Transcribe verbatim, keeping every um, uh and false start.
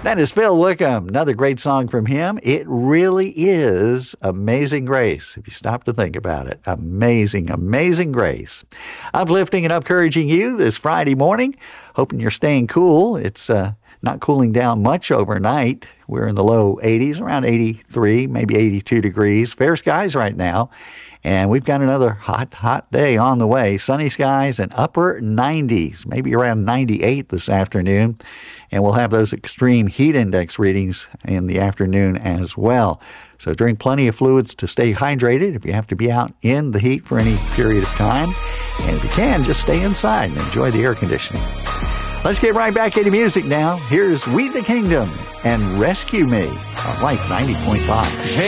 That is Phil Wickham. Another great song from him. It really is Amazing Grace, if you stop to think about it. Amazing, amazing grace. Uplifting and encouraging you this Friday morning. Hoping you're staying cool. It's uh, not cooling down much overnight. We're in the low eighties, around eighty-three, maybe eighty-two degrees. Fair skies right now. And we've got another hot, hot day on the way. Sunny skies and upper nineties, maybe around ninety-eight this afternoon. And we'll have those extreme heat index readings in the afternoon as well. So drink plenty of fluids to stay hydrated if you have to be out in the heat for any period of time. And if you can, just stay inside and enjoy the air conditioning. Let's get right back into music now. Here's We the Kingdom and Rescue Me on Life ninety point five.